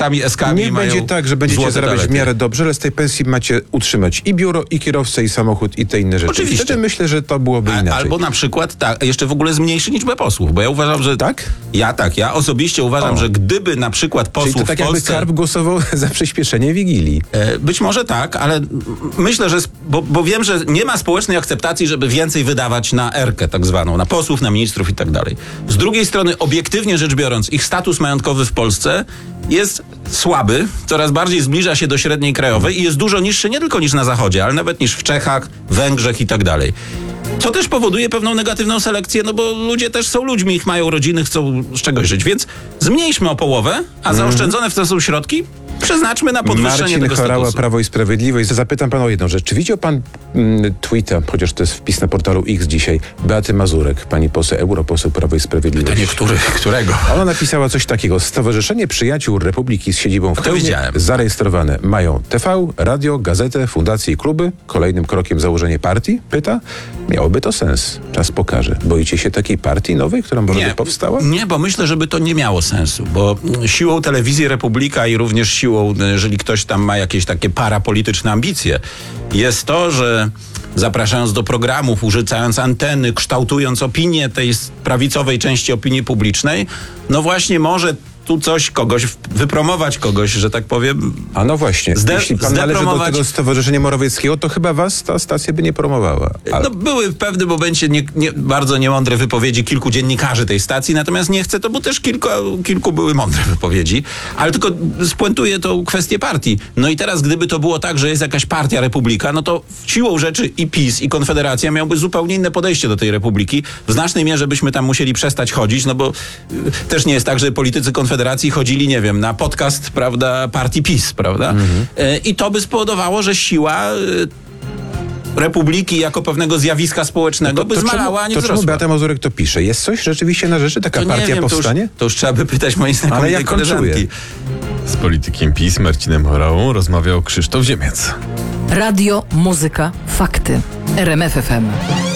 Mercedesami, S-kami Niech mają będzie tak, że będziecie złote zarabiać w talety. miarę dobrze, ale z tej pensji macie utrzymać i biuro, i kierowcę, i samochód, i te inne rzeczy. Oczywiście. Wtedy myślę, że to byłoby inaczej. Albo na przykład jeszcze w ogóle zmniejszy liczbę posłów, bo ja uważam, że... Tak? Ja osobiście uważam, że gdyby na przykład posłów Czyli to tak w jakby Polsce... Karp głosował za przyspieszenie Wigilii. Być może tak, ale myślę, że... Bo wiem, że nie ma społecznej akceptacji, żeby więcej wydawać na erkę tak zwaną, na posłów, na ministrów i tak dalej. Z drugiej strony, obiektywnie rzecz biorąc, ich status majątkowy w Polsce jest słaby, coraz bardziej zbliża się do średniej krajowej i jest dużo niższy nie tylko niż na Zachodzie, ale nawet niż w Czechach, Węgrzech i tak dalej. Co też powoduje pewną negatywną selekcję, no bo ludzie też są ludźmi, ich mają rodziny, chcą z czegoś żyć, więc zmniejszmy o połowę, a zaoszczędzone w to są środki przeznaczmy na podwyższenie Marcin tego Horała, statusu. Prawo i Sprawiedliwość. Zapytam pana o jedną rzecz. Czy widział pan tweeta, chociaż to jest wpis na portalu X dzisiaj, Beaty Mazurek, pani poseł, europoseł Prawo i Sprawiedliwość? Którego? Ona napisała coś takiego. Stowarzyszenie Przyjaciół Republiki z siedzibą w To Chełmie widziałem. zarejestrowane mają TV, radio, gazetę, fundacje i kluby. Kolejnym krokiem założenie partii? Pyta. Miałoby to sens. Czas pokaże. Boicie się takiej partii nowej, która może by powstała? Nie, bo myślę, żeby to nie miało sensu, bo siłą telewizji Republika i również siłą, jeżeli ktoś tam ma jakieś takie parapolityczne ambicje, jest to, że zapraszając do programów, użyczając anteny, kształtując opinię tej prawicowej części opinii publicznej, no właśnie może tu kogoś wypromować, że tak powiem. A no właśnie, jeśli pan należy do tego Stowarzyszenia Morawieckiego, to chyba was ta stacja by nie promowała. No były w pewnym momencie bardzo niemądre wypowiedzi kilku dziennikarzy tej stacji, natomiast nie chcę to, bo też kilku były mądre wypowiedzi, ale tylko spuentuję tą kwestię partii. No i teraz, gdyby to było tak, że jest jakaś partia Republika, no to siłą rzeczy i PiS, i Konfederacja miałby zupełnie inne podejście do tej Republiki. W znacznej mierze byśmy tam musieli przestać chodzić, no bo też nie jest tak, że politycy Konfederacji chodzili, nie wiem, na podcast, prawda, partii PiS, prawda? I to by spowodowało, że siła Republiki jako pewnego zjawiska społecznego by zmalała, a nie wzrosła. Czemu Beata Mazurek to pisze? Jest coś rzeczywiście na rzeczy? Taka partia powstanie? To już trzeba by pytać mojej znakomitej koleżanki. Z politykiem PiS Marcinem Horałą rozmawiał Krzysztof Ziemiec. Radio, muzyka, fakty. RMF FM.